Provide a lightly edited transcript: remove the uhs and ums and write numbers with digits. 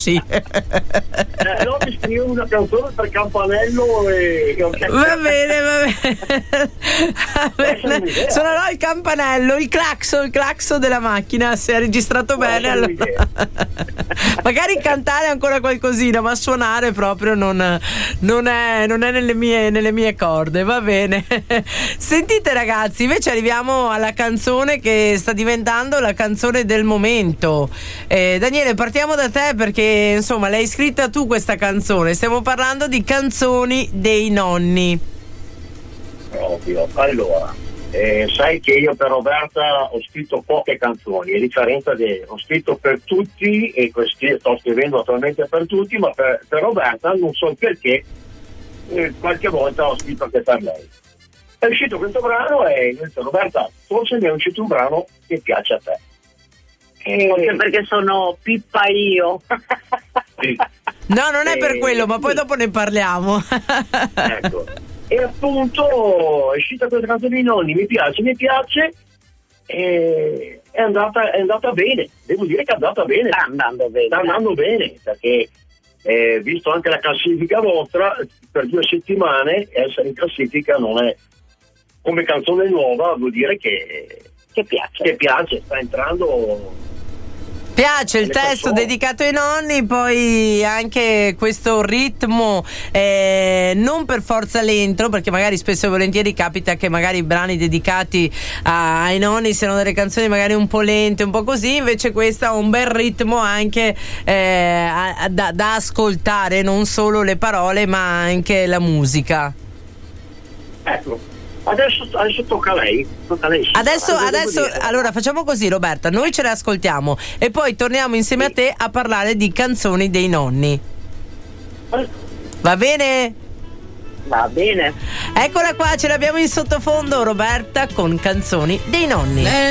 sì. No, mi scrivo una canzone per campanello e va bene. Suonerò il campanello, il clacson della macchina. Se è registrato bene, allora. Magari cantare ancora qualcosina, ma suonare proprio non è nelle mie corde. Va bene. Sentite ragazzi, invece arriviamo alla canzone che sta diventando la canzone del momento. Daniele, partiamo da te, perché insomma l'hai scritta tu questa canzone. Stiamo parlando di Canzoni dei nonni. Proprio. Allora, sai che io per Roberta ho scritto poche canzoni, a differenza ho scritto per tutti e sto scrivendo attualmente per tutti, ma per Roberta non so perché qualche volta ho scritto anche per lei. È uscito questo brano e ho detto: Roberta, forse mi è uscito un brano che piace a te. Forse perché sono Pippa io. Sì. No, non è per quello, ma poi dopo ne parliamo. Ecco. E appunto è uscita questa canzone dei nonni, mi piace, e è andata bene. Devo dire che è andata bene. Sta andando bene, perché visto anche la classifica vostra, per 2 settimane essere in classifica non è, come canzone nuova, vuol dire che piace, sta entrando. Piace il testo dedicato ai nonni, poi anche questo ritmo non per forza lento, perché magari spesso e volentieri capita che magari i brani dedicati ai nonni siano delle canzoni magari un po' lente, un po' così, invece questa ha un bel ritmo anche da ascoltare, non solo le parole ma anche la musica. Ecco. Adesso tocca a lei. Adesso allora facciamo così, Roberta, noi ce le ascoltiamo e poi torniamo insieme a te a parlare di Canzoni dei nonni. Va bene? Va bene. Eccola qua, ce l'abbiamo in sottofondo, Roberta con Canzoni dei nonni.